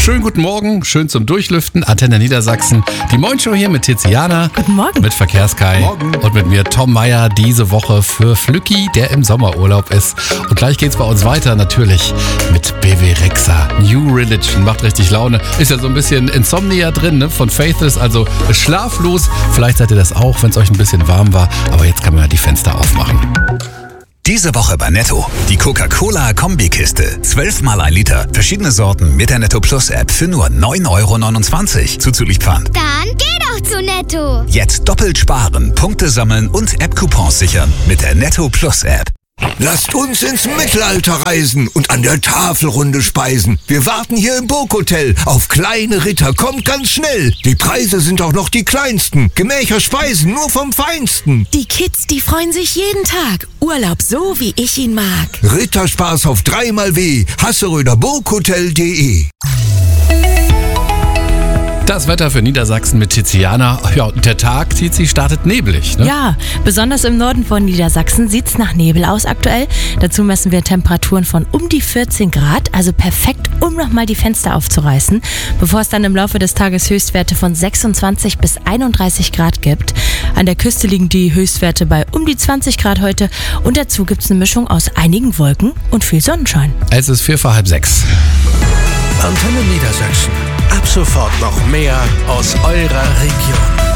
Schönen guten Morgen, schön zum Durchlüften. Antenne Niedersachsen. Die Morgenshow hier mit Tiziana. Guten Morgen. Mit Verkehrskai. Morgen. Und mit mir Tom Meyer diese Woche für Flücki, der im Sommerurlaub ist. Und gleich geht's bei uns weiter natürlich mit BW Rexha. New Religion. Macht richtig Laune. Ist ja so ein bisschen Insomnia drin, ne? Von Faithless, also schlaflos. Vielleicht seid ihr das auch, wenn es euch ein bisschen warm war. Aber jetzt kann man ja die Fenster aufmachen. Diese Woche bei Netto. Die Coca-Cola Kombikiste. 12 mal 1 Liter. Verschiedene Sorten mit der Netto Plus App für nur 9,29 € zuzüglich Pfand. Dann geh doch zu Netto. Jetzt doppelt sparen, Punkte sammeln und App-Coupons sichern mit der Netto Plus App. Lasst uns ins Mittelalter reisen und an der Tafelrunde speisen. Wir warten hier im Burghotel auf kleine Ritter. Kommt ganz schnell. Die Preise sind auch noch die kleinsten. Gemächer Speisen nur vom Feinsten. Die Kids, die freuen sich jeden Tag. Urlaub so, wie ich ihn mag. Ritterspaß auf 3x W. Hasseröderburghotel.de. Das Wetter für Niedersachsen mit Tiziana. Ja, der Tag, Tizi, startet neblig, ne? Ja, besonders im Norden von Niedersachsen sieht's nach Nebel aus aktuell. Dazu messen wir Temperaturen von um die 14 Grad, also perfekt, um nochmal die Fenster aufzureißen, bevor es dann im Laufe des Tages Höchstwerte von 26 bis 31 Grad gibt. An der Küste liegen die Höchstwerte bei um die 20 Grad heute und dazu gibt's eine Mischung aus einigen Wolken und viel Sonnenschein. Es ist 5:45. Antenne Niedersachsen. Ab sofort noch mehr aus eurer Region.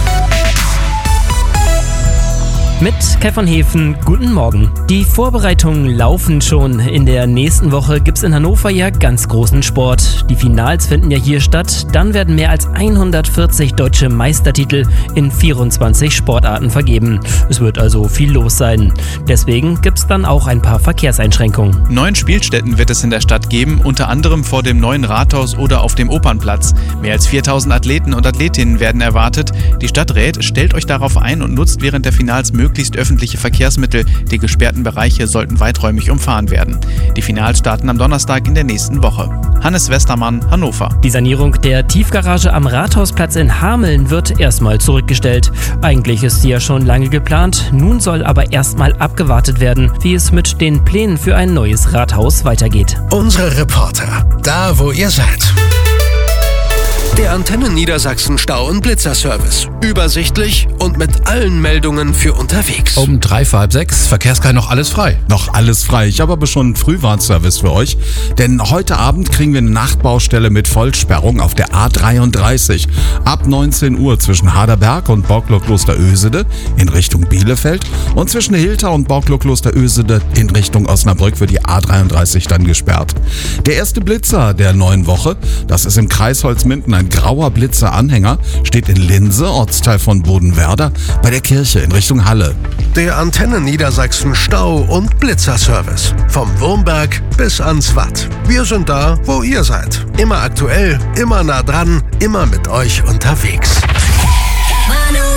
Mit Kai von Hefen, guten Morgen. Die Vorbereitungen laufen schon. In der nächsten Woche gibt's in Hannover ja ganz großen Sport. Die Finals finden ja hier statt. Dann werden mehr als 140 deutsche Meistertitel in 24 Sportarten vergeben. Es wird also viel los sein. Deswegen gibt's dann auch ein paar Verkehrseinschränkungen. 9 Spielstätten wird es in der Stadt geben, unter anderem vor dem neuen Rathaus oder auf dem Opernplatz. Mehr als 4000 Athleten und Athletinnen werden erwartet. Die Stadt rät, stellt euch darauf ein und nutzt während der Finals möglichst öffentliche Verkehrsmittel. Die gesperrten Bereiche sollten weiträumig umfahren werden. Die Finals starten am Donnerstag in der nächsten Woche. Hannes Westermann, Hannover. Die Sanierung der Tiefgarage am Rathausplatz in Hameln wird erstmal zurückgestellt. Eigentlich ist sie ja schon lange geplant. Nun soll aber erstmal abgewartet werden, wie es mit den Plänen für ein neues Rathaus weitergeht. Unsere Reporter, da wo ihr seid. Der Antenne Niedersachsen Stau- und Blitzerservice. Übersichtlich und mit allen Meldungen für unterwegs. Um 5:45. Verkehrskai, noch alles frei. Noch alles frei. Ich habe aber schon einen Frühwarnservice für euch. Denn heute Abend kriegen wir eine Nachtbaustelle mit Vollsperrung auf der A33. Ab 19 Uhr zwischen Haderberg und Borglow-Kloster-Ösede in Richtung Bielefeld. Und zwischen Hilter und Borglow-Kloster-Ösede in Richtung Osnabrück wird die A33 dann gesperrt. Der erste Blitzer der neuen Woche, das ist im Kreis Holzminden ein grauer Blitzer-Anhänger, steht in Linse, Ortsteil von Bodenwerder, bei der Kirche in Richtung Halle. Der Antenne Niedersachsen Stau- und Blitzerservice. Vom Wurmberg bis ans Watt. Wir sind da, wo ihr seid. Immer aktuell, immer nah dran, immer mit euch unterwegs.